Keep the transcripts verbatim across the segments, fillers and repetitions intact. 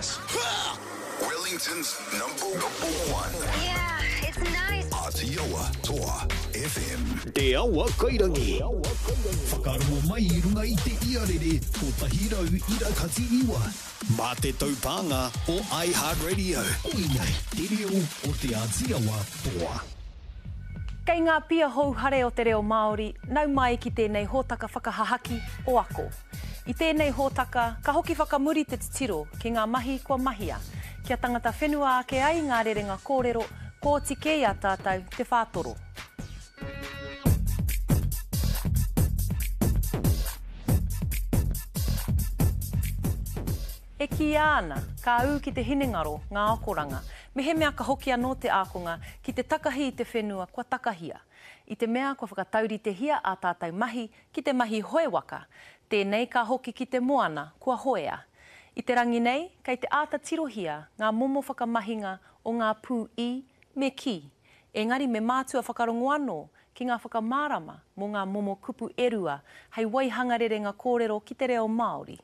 S. Wellington's number, number one. Yeah, it's nice. Aotearoa Toa F M. Te awa kairangi. Whakaroa mai I runga I te iarere o Tahirau Ira Kati Iwa. Mā te taupanga o iHeartRadio. Koinei, te reo o te Aotearoa Toa. Kei ngā pia hauhare o te reo Māori, nau mai ki tēnei hōtaka whakahahaki o ako. I tēnei hōtaka, ka hoki whakamuri te titiro ki ngā mahi kua mahia. Kia tangata whenua ake ai ngā rerenga kōrero, kōti kei a tātou te whātoro. E ki ana, ka au ki te hinengaro ngā akoranga, me he mea ka hoki anō te ākonga ki te takahi I te whenua kua takahia. I te mea kua whakatauri te hia a tātou mahi ki te mahi hoe waka, tēnei ka hoki ki te moana kua hoea. I te rangi nei, kei te āta tirohia ngā momo whakamahinga o ngā pū I me ki. Engari me mātua whakarongo anō ki ngā whakamārama mo ngā momo kupu erua hei waihangarerenga kōrero ki te reo Māori.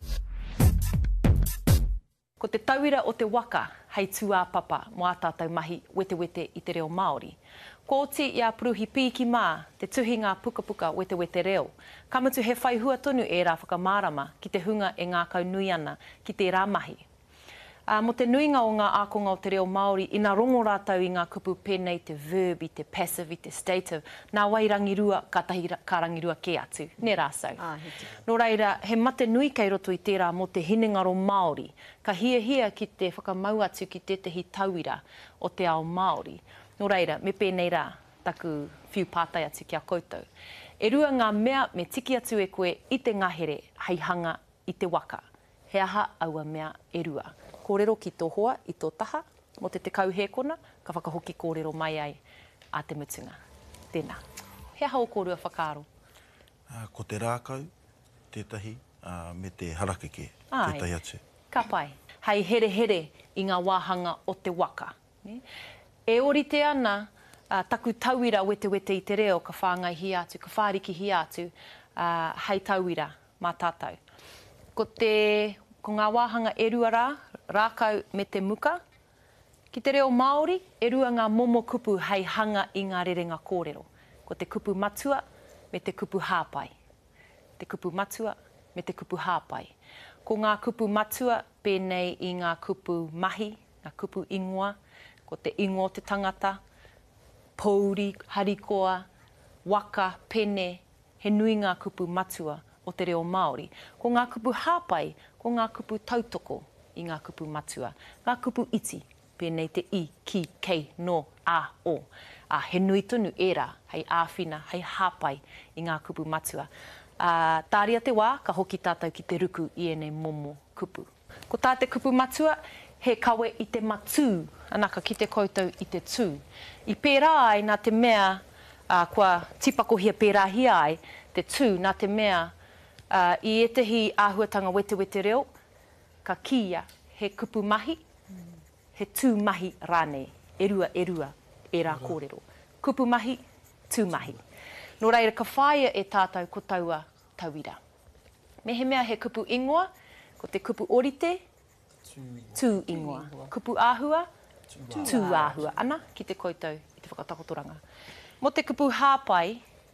Ko te tauira o te waka hei tuāpapa mo a tātou mahi wete wete I te reo Māori. Ko te ia puruhi pīki mā, te tuhi ngā puka puka wete wete reo. Kamutu he whai hua tonu e rā whakamārama ki te hunga e ngā kau nui ana ki te rā mahi. Uh, mo te nuinga o ngā ākonga o te reo Māori, ina rongo rātau I ngā kupu pēnei te verb, I te passive, I te stative, nā wairangirua ka tahi ka rangirua ke atu. Ne rāsau. Ah, Nō reira, he mate nui kei roto I tērā mo te hinengaro Māori, ka hia hia ki te whakamau atu ki te tehi tauira o te ao Māori. Nō reira, me pēnei rā, taku whiu pātai atu ki a koutou. E rua ngā mea me tiki atu e koe I te ngahere hei hanga I te waka. He aha aua mea e rua. Kōrero ki tō hoa I tō taha, mo te te kauhekona, ka whakahoki kōrero mai ai a te mutunga. Tēnā. He aha o kōrua whakaaro? Uh, ko te rākau, tētahi, uh, me te harakeke, Ai, tētahi atu. Ka pai. Hei here here I ngā wāhanga o te waka. Ne? E orite ana, uh, taku tauira wete wete I te reo, ka whāngai hi atu, ka whāriki hi atu, uh, hei tauira mā tātou. Ko te, ko ngā wāhanga e rua rā, rākau me te muka. Ki te reo Māori, e rua ngā momo kupu hei hanga I ngā rerenga kōrero. Ko te kupu matua me te kupu hāpai. Te kupu matua me te kupu hāpai. Ko ngā kupu matua, pēnei I ngā kupu mahi, ngā kupu ingoa, ko te ingoa o te tangata, pouri, harikoa, waka, pene, he nui ngā kupu matua o te reo Māori. Ko ngā kupu hāpai, ko ngā kupu tautoko I ngā kupu matua. Ngā kupu iti, pēnei te I, ki, kei, no, a, o. A, he nui tonu e rā, hei āwhina, hei hāpai I ngā kupu matua. Uh, tāria te wā, ka hoki tātou ki te ruku I enei momo kupu. Ko tā te kupu matua, he kawe I te matū, anaka ki te koutou I te tū. I pērā ai nā te mea, uh, kua tipakohia pērāhia ai, te tū, nā te mea, uh, I etehi āhuatanga wete wete reo, ka kia he kupu mahi, he tū mahi rānei, erua erua e rā kōrero. Kupu mahi, tū mahi. Nō reira, ka whāia e tātou ko taua tauira. Me he mea he kupu ingoa, ko te kupu orite, tū ingoa. Kupu āhua, tū āhua. Ana, ki te koutou I te whakatakotoranga. Mo te kupu hāpai,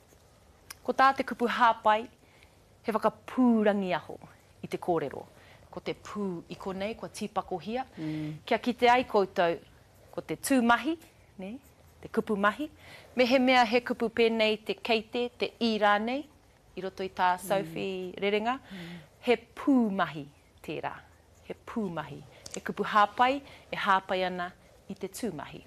ko tā te kupu hāpai, he whakapūrangi aho I te kōrero. Ko te pū I konei, ko tīpakohia. Mm. Kia ki te ai koutou, ko te tūmahi, ne? Te kupu mahi. Me he mea he kupu pēnei te keite, te I rānei, I roto I tā Sophie mm. rerenga. Mm. He pūmahi tērā. He pūmahi. He kupu hāpai, e hāpai ana I te tūmahi.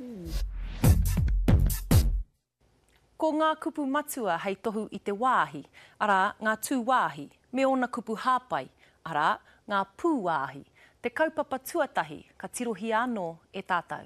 Mm. Ko ngā kupu matua hei tohu I te wāhi, arā ngā tū wāhi, me ona kupu hāpai, arā ngā pūwāhi, te kaupapa tuatahi, ka tirohi anō e tātou.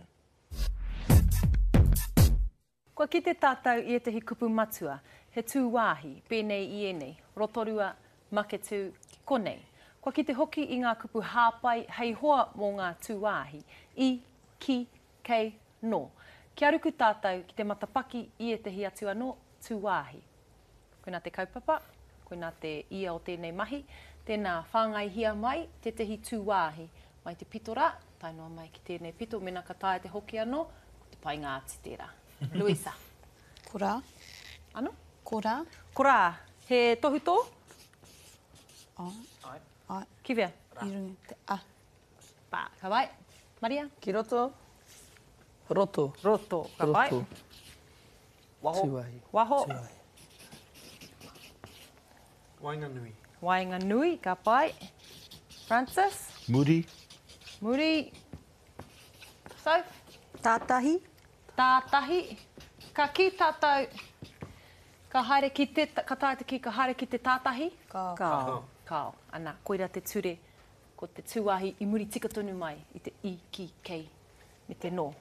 Kua ki te tātou I etehi kupu matua, he tūwāhi, pēnei I enei, rotorua, maketu, konei. Kua ki te hoki I ngā kupu hāpai, hei hoa mō ngā tūwāhi, I, ki, kei, no. Kia ruku tātou ki te matapaki I etehi atu anō tūwāhi. Koina te kaupapa, koina te ia o tēnei mahi, tēnā whāngai hia mai, te tehi tūwāhi mai te pito rā, tainoa mai ki tēnei pito, mena ka tāia te hoki anō, ko te pai ngā ati tērā. Luisa. Ko rā. Ano? Ko rā. Ko rā. He tohu tō? Ai. Ai. Ki wea? I runga te a. Pā, ka vai. Maria? Ki roto. Roto. Roto, ka vai. Roto. Waho. Tuahi. Waho. Tuahi. Wainga nui. Wainga nui, ka pai. Francis? Muri. Muri. Soph? Tātahi. Tātahi. Ka ki tātou. Ka haere ki te, ka tātou ki ka haere ki te tātahi? Ka. Kao. Kao. Ana, koira te ture. Ko te tuahi i muri tika tonu mai i te i, ki, kei, me te no.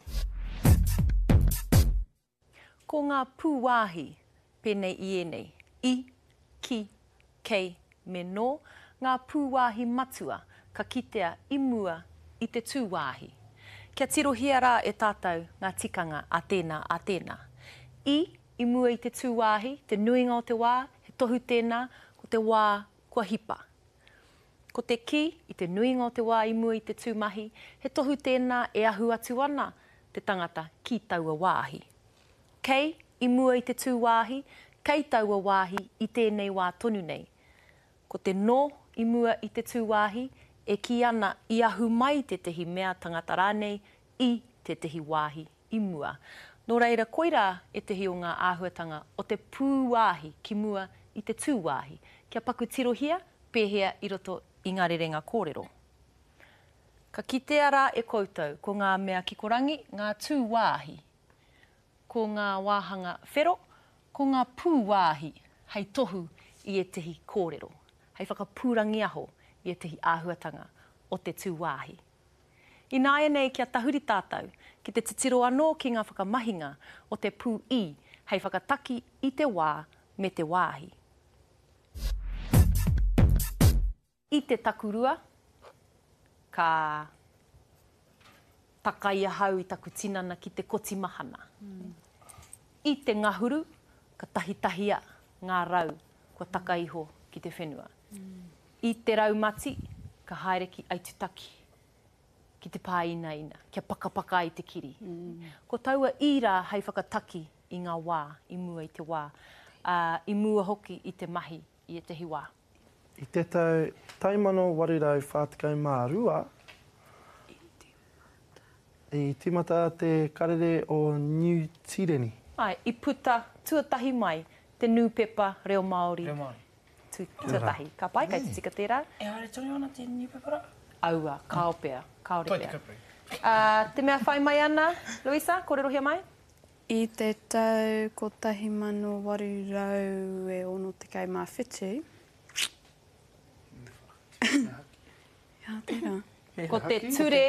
Ko ngā pūwāhi pēnei i enei. I, ki, kei, me no. Ngā pūwāhi matua ka kitea i mua i te tūwāhi. Kia tirohia rā e tātou ngā tikanga a tēnā a tēnā. I, i mua i te tūwāhi, te nuinga o te wā, he tohu tēnā, ko te wā kua hipa. Ko te ki, i te nuinga o te wā i mua i te tūmahi, he tohu tēnā e ahu atu ana te tangata ki taua wāhi. Kei, i mua i te tūwāhi, kei taua wāhi i tēnei wā tonu nei. Ko te no, i mua i te tūwāhi, e ki ana i ahu mai te tehi mea tangata rānei i te tehi wāhi i mua. Nō reira, koira e tehi o ngā āhuatanga o te pūwāhi ki mua i te tūwāhi. Kia paku tirohia, pēhea i roto i ngā rerenga kōrero. Ka kitea rā e koutou ko ngā mea kikorangi, ngā tūwāhi, ko ngā wāhanga whero, ko ngā pūwāhi, hei tohu i e tehi kōrero. Hei whakapūrangi aho i e tehi āhuatanga o te tūwāhi. I nāia nei kia tahuri tātou, ki te titiro anō ki ngā whakamahinga o te pū i, hei whakataki i te wā me te wāhi. I te takurua, ka takai ahau i taku tinana ki te koti mahana. Mm. I te ngahuru, ka tahitahia ngā rau, kua takaiho ki te whenua. Mm. I te raumati, ka haere ki aitutaki, ki te pāina-ina, kia pakapaka i te kiri. Mm. Ko taua i rā hei whakataki i ngā wā, i mua i te wā, uh, i mua hoki i te mahi i e tehi wā. I te tau taimano warirau whātikau mā rua, i timata te karere o New Tireni. Ai, i puta tuatahi mai te nūpepa reo Māori. Reo Māori. Tu, tuatahi. Ka pai, kai te tika tērā. E haere tonu ana te newspapera? Aua, kaopea, kaore Toi te pea. kapri. Uh, te mea whai mai ana, Luisa, kōrerohia mai? I te tau ko tahi mano warirau e ono te kai mā whitu. Ia, tērā. Ko te ture,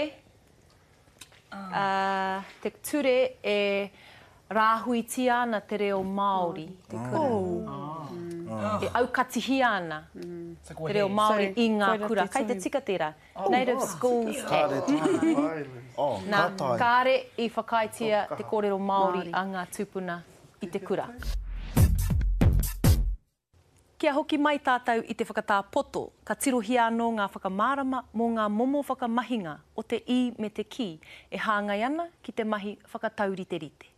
uh, te ture e rāhuiti ana te reo Māori. Te kura. E aukatihi ana te reo Māori Sorry, i ngā koira kura. te Kai te tuhi. tika tērā. Native Schools Act. Oh, Nā kātai. kāre i whakaitia te kōrero Māori Māori. a ngā tūpuna i te kura. Kia hoki mai tātou i te whakatā poto, ka tirohia anō ngā whakamārama mō ngā momo whakamahinga o te i me te ki e hāngai ana ki te mahi whakataurite rite.